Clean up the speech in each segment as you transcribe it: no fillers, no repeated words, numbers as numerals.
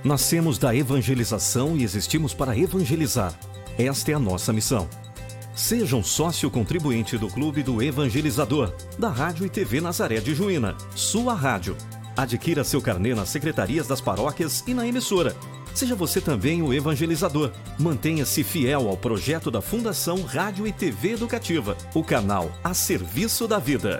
Nascemos da evangelização e existimos para evangelizar. Esta é a nossa missão. Seja um sócio contribuinte do Clube do Evangelizador, da Rádio e TV Nazaré de Juína, sua rádio. Adquira seu carnê nas secretarias das paróquias e na emissora. Seja você também o evangelizador. Mantenha-se fiel ao projeto da Fundação Rádio e TV Educativa, o canal a serviço da vida.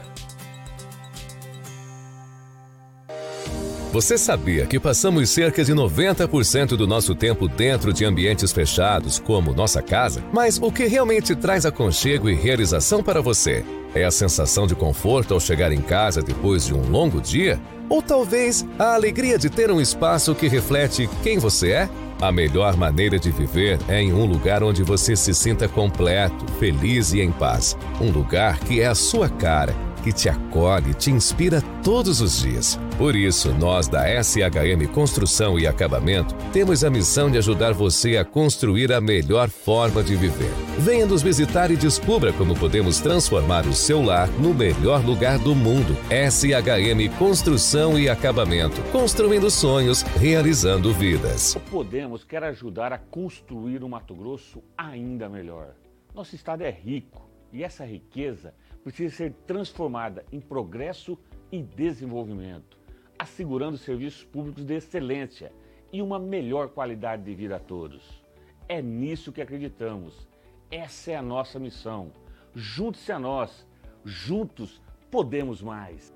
Você sabia que passamos cerca de 90% do nosso tempo dentro de ambientes fechados, como nossa casa? Mas o que realmente traz aconchego e realização para você? É a sensação de conforto ao chegar em casa depois de um longo dia? Ou talvez a alegria de ter um espaço que reflete quem você é? A melhor maneira de viver é em um lugar onde você se sinta completo, feliz e em paz. Um lugar que é a sua cara, que te acolhe e te inspira todos os dias. Por isso, nós da SHM Construção e Acabamento temos a missão de ajudar você a construir a melhor forma de viver. Venha nos visitar e descubra como podemos transformar o seu lar no melhor lugar do mundo. SHM Construção e Acabamento, construindo sonhos, realizando vidas. O Podemos quer ajudar a construir um Mato Grosso ainda melhor. Nosso estado é rico e essa riqueza precisa ser transformada em progresso e desenvolvimento, assegurando serviços públicos de excelência e uma melhor qualidade de vida a todos. É nisso que acreditamos. Essa é a nossa missão. Junte-se a nós. Juntos podemos mais.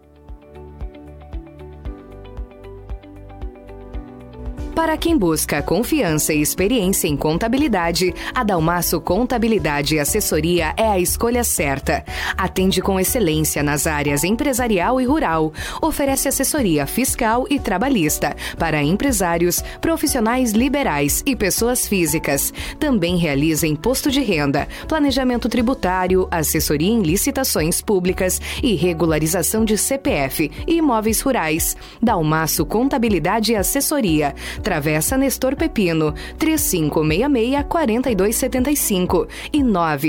Para quem busca confiança e experiência em contabilidade, a Dalmaço Contabilidade e Assessoria é a escolha certa. Atende com excelência nas áreas empresarial e rural. Oferece assessoria fiscal e trabalhista para empresários, profissionais liberais e pessoas físicas. Também realiza imposto de renda, planejamento tributário, assessoria em licitações públicas e regularização de CPF e imóveis rurais. Dalmaço Contabilidade e Assessoria. Travessa Nestor Pepino, 3566-4275 e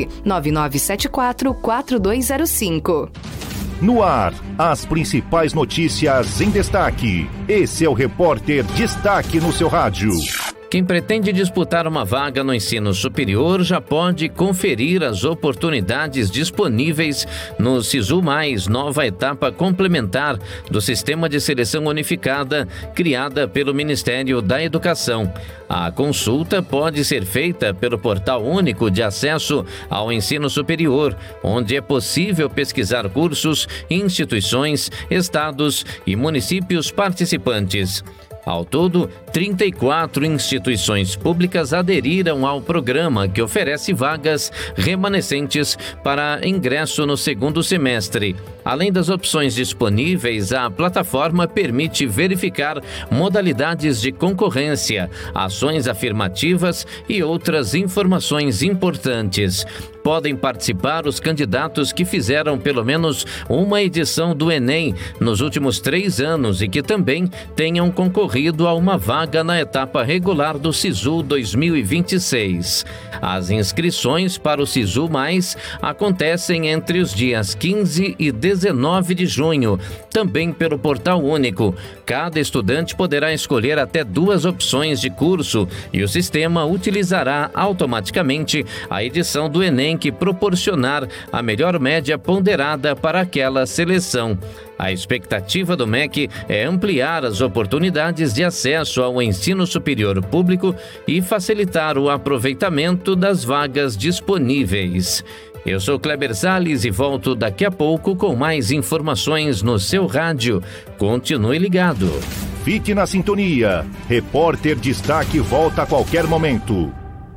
99974-4205. No ar, as principais notícias em destaque. Esse é o Repórter Destaque no seu rádio. Quem pretende disputar uma vaga no ensino superior já pode conferir as oportunidades disponíveis no SISU+, nova etapa complementar do Sistema de Seleção Unificada, criada pelo Ministério da Educação. A consulta pode ser feita pelo Portal Único de Acesso ao Ensino Superior, onde é possível pesquisar cursos, instituições, estados e municípios participantes. Ao todo, 34 instituições públicas aderiram ao programa que oferece vagas remanescentes para ingresso no segundo semestre. Além das opções disponíveis, a plataforma permite verificar modalidades de concorrência, ações afirmativas e outras informações importantes. Podem participar os candidatos que fizeram pelo menos uma edição do Enem nos últimos 3 anos e que também tenham concorrido a uma vaga na etapa regular do SISU 2026. As inscrições para o SISU+, acontecem entre os dias 15 e 19 de junho, também pelo Portal Único. Cada estudante poderá escolher até 2 opções de curso e o sistema utilizará automaticamente a edição do Enem que proporcionar a melhor média ponderada para aquela seleção. A expectativa do MEC é ampliar as oportunidades de acesso ao ensino superior público e facilitar o aproveitamento das vagas disponíveis. Eu sou Kleber Salles e volto daqui a pouco com mais informações no seu rádio. Continue ligado. Fique na sintonia. Repórter Destaque volta a qualquer momento.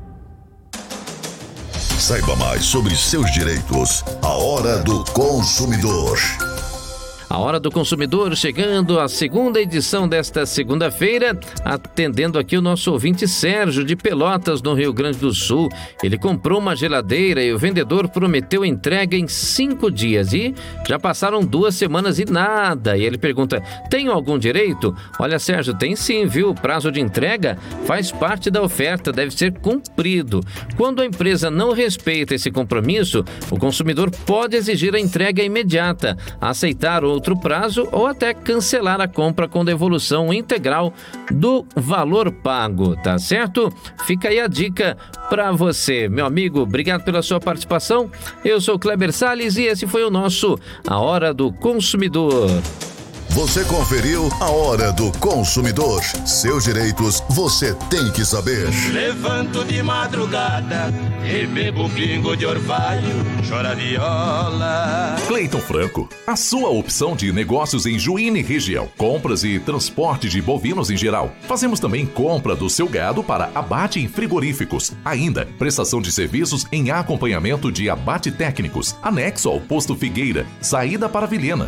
Saiba mais sobre seus direitos. A Hora do Consumidor. A Hora do Consumidor chegando à segunda edição desta segunda-feira, atendendo aqui o nosso ouvinte Sérgio de Pelotas, no Rio Grande do Sul. Ele comprou uma geladeira e o vendedor prometeu entrega em 5 dias e já passaram 2 semanas e nada. E ele pergunta, tenho algum direito? Olha, Sérgio, tem sim, viu? O prazo de entrega faz parte da oferta, deve ser cumprido. Quando a empresa não respeita esse compromisso, o consumidor pode exigir a entrega imediata, aceitar outro outro prazo ou até cancelar a compra com devolução integral do valor pago, tá certo? Fica aí a dica para você, meu amigo. Obrigado pela sua participação. Eu sou Kleber Salles e esse foi o nosso A Hora do Consumidor. Você conferiu A Hora do Consumidor. Seus direitos você tem que saber. Levanto de madrugada e bebo pingo de orvalho, chora viola. Cleiton Franco, a sua opção de negócios em Juína e região. Compras e transporte de bovinos em geral. Fazemos também compra do seu gado para abate em frigoríficos. Ainda, prestação de serviços em acompanhamento de abate técnicos. Anexo ao Posto Figueira. Saída para Vilhena.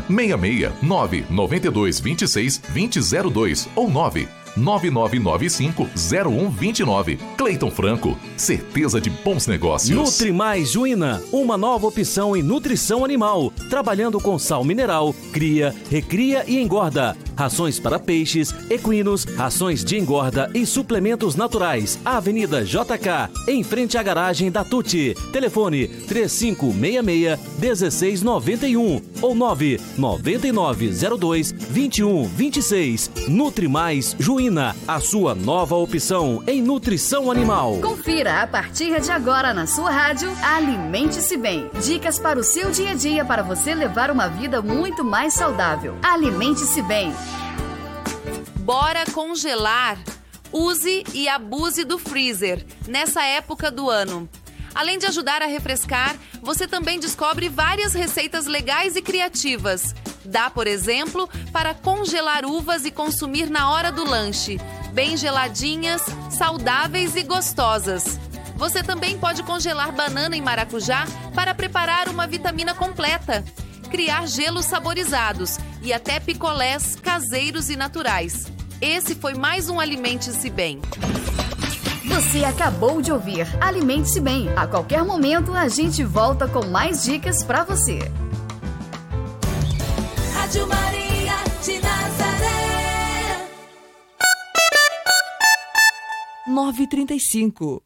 669-9226-2002 ou 99995-0129. Cleiton Franco, certeza de bons negócios. Nutri Mais Juína, uma nova opção em nutrição animal, trabalhando com sal mineral, cria, recria e engorda. Rações para peixes, equinos, rações de engorda e suplementos naturais. Avenida JK, em frente à garagem da Tuti. Telefone 3566-1691 ou 99902-2126. Nutri Mais Juína, a sua nova opção em nutrição animal. Confira a partir de agora na sua rádio Alimente-se Bem. Dicas para o seu dia a dia para você levar uma vida muito mais saudável. Alimente-se Bem. Bora congelar! Use e abuse do freezer nessa época do ano. Além de ajudar a refrescar, você também descobre várias receitas legais e criativas. Dá, por exemplo, para congelar uvas e consumir na hora do lanche. Bem geladinhas, saudáveis e gostosas. Você também pode congelar banana e maracujá para preparar uma vitamina completa. Criar gelos saborizados e até picolés caseiros e naturais. Esse foi mais um Alimente-se Bem. Você acabou de ouvir Alimente-se Bem. A qualquer momento a gente volta com mais dicas para você. Rádio Maria de Nazaré. 9h35.